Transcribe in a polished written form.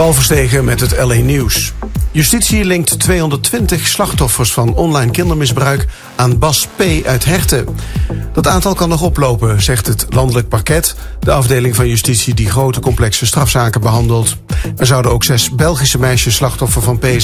Paul Verstegen met het LA Nieuws. Justitie linkt 220 slachtoffers van online kindermisbruik aan Bas P. uit Herten. Dat aantal kan nog oplopen, zegt het landelijk parket, de afdeling van justitie die grote complexe strafzaken behandelt. Er zouden ook 6 Belgische meisjes slachtoffer van P.